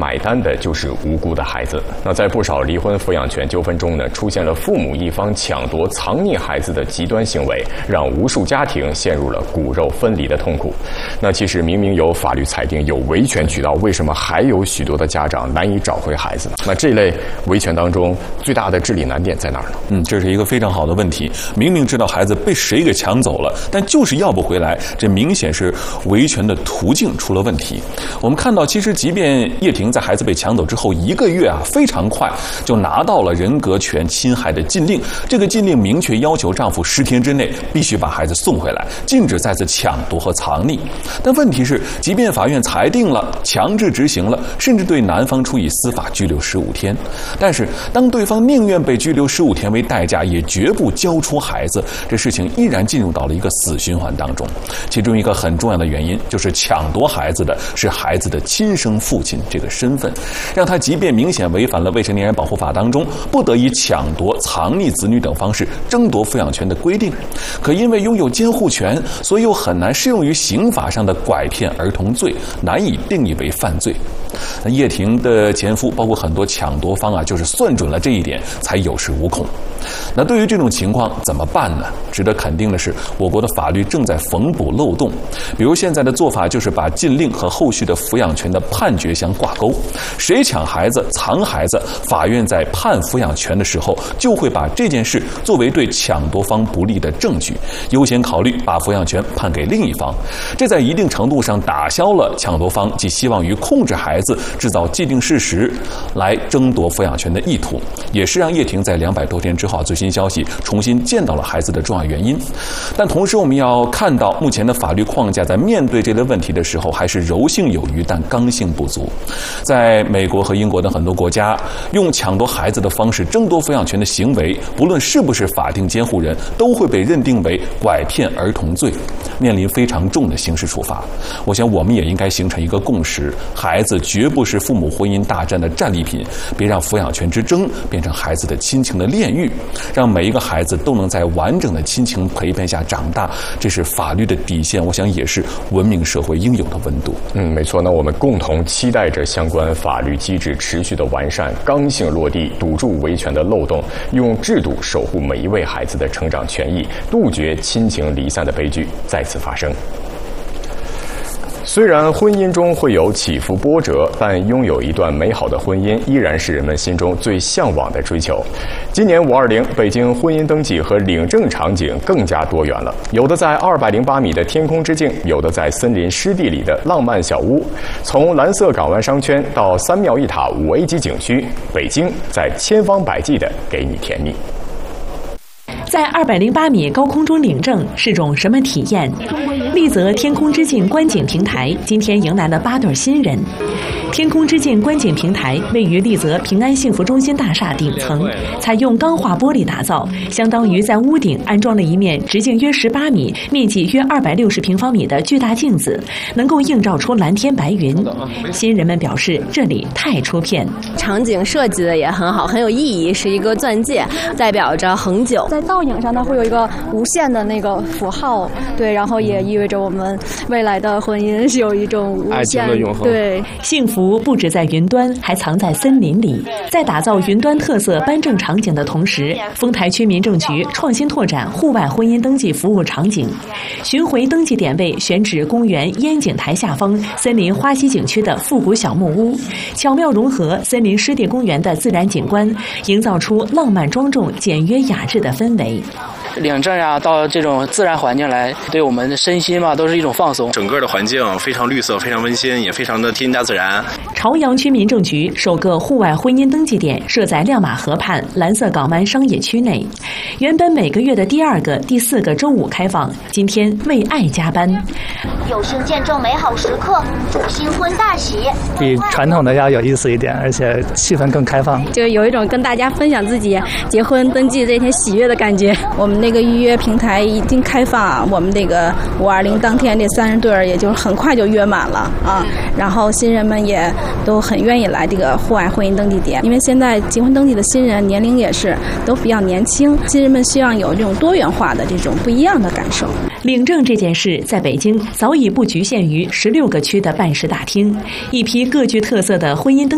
买单的就是无辜的孩子。那在不少离婚抚养权纠纷中呢，出现了父母一方抢夺、藏匿孩子的极端行为，让无数家庭陷入了骨肉分离的痛苦。那其实明明有法律裁定有维权渠道，为什么还有许多的家长难以找回孩子呢？那这类维权当中最大的治理难点在哪儿呢？ 这是一个非常好的问题。明明知道孩子被谁给抢走了，但就是要不回来，这明显是维权的途径出了问题。我们看到，其实即便叶婷在孩子被抢走之后1个月非常快就拿到了人格权侵害的禁令。这个禁令明确要求丈夫10天之内必须把孩子送回来，禁止再次抢夺和藏匿。但问题是，即便法院裁定了、强制执行了，甚至对男方处以司法拘留15天，但是当对方宁愿被拘留15天为代价，也绝不交出孩子，这事情依然进入到了一个死循环当中。其中一个很重要的原因就是抢夺孩子的是孩子的亲生父亲这个身份，让他即便明显违反了未成年人保护法当中不得以抢夺、藏匿子女等方式争夺抚养权的规定，可因为拥有监护权，所以又很难适用于刑法上的拐骗儿童罪，难以定义为犯罪。那叶婷的前夫包括很多抢夺方就是算准了这一点，才有恃无恐。那对于这种情况怎么办呢？值得肯定的是，我国的法律正在缝补漏洞。比如现在的做法就是把禁令和后续的抚养权的判决相挂钩，谁抢孩子、藏孩子，法院在判抚养权的时候，就会把这件事作为对抢夺方不利的证据，优先考虑把抚养权判给另一方。这在一定程度上打消了抢夺方既希望于控制孩子、制造既定事实来争夺抚养权的意图，也是让叶婷在200多天之后最新消息重新见到了孩子的重要原因。但同时我们要看到，目前的法律框架在面对这类问题的时候还是柔性有余，但刚性不足。在美国和英国的很多国家，用抢夺孩子的方式争夺抚养权的行为，不论是不是法定监护人，都会被认定为拐骗儿童罪，面临非常重的刑事处罚。我想我们也应该形成一个共识，孩子绝不是父母婚姻大战的战利品，别让抚养权之争变成孩子的亲情的炼狱，让每一个孩子都能在完整的亲情陪伴下长大，这是法律的底线，我想也是文明社会应有的温度。 没错，那我们共同期待着相关法律机制持续的完善，刚性落地，堵住维权的漏洞，用制度守护每一位孩子的成长权益，杜绝亲情离散的悲剧再次发生。虽然婚姻中会有起伏波折，但拥有一段美好的婚姻依然是人们心中最向往的追求。今年520，北京婚姻登记和领证场景更加多元了，有的在208米的天空之境，有的在森林湿地里的浪漫小屋。从蓝色港湾商圈到3庙1塔5A 级景区，北京在千方百计地给你甜蜜。 在208米高空中领证是种什么体验？丽泽天空之境观景平台今天迎来了8对新人。天空之境观景平台位于丽泽平安幸福中心大厦顶层，采用钢化玻璃打造，相当于在屋顶安装了一面直径约18米、面积约260平方米的巨大镜子，能够映照出蓝天白云。新人们表示，这里太出片， 场景设计的也很好，很有意义，是一个钻戒，代表着恒久。 在倒影上，它会有一个无限的那个符号，对，然后也意味着我们未来的婚姻是有一种无限爱情的永恒。 对， 幸福不止在云端，还藏在森林里。在打造云端特色颁证场景的同时，丰台区民政局创新拓展户外婚姻登记服务场景，巡回登记点位选址公园烟景台下方森林花溪景区的复古小木屋，巧妙融合森林湿地公园的自然景观，营造出浪漫庄重、简约雅致的氛围。 领证到这种自然环境来，对我们的身心都是一种放松。 整个的环境非常绿色，非常温馨，也非常的贴近大自然。 朝阳区民政局首个户外婚姻登记点设在亮马河畔蓝色港湾商业区内，原本每个月的第2个、第4个周五开放，今天为爱加班。 有幸见证美好时刻，祝新婚大喜。 比传统的要有意思一点，而且气氛更开放， 就有一种跟大家分享自己结婚登记这天喜悦的感觉。 我们那个预约平台已经开放，我们这个520当天这30对也就很快就约满了啊。然后新人们也都很愿意来这个户外婚姻登记点，因为现在结婚登记的新人年龄也是都比较年轻，新人们希望有这种多元化的这种不一样的感受。 领证这件事在北京早已不局限于16个区的办事大厅，一批各具特色的婚姻登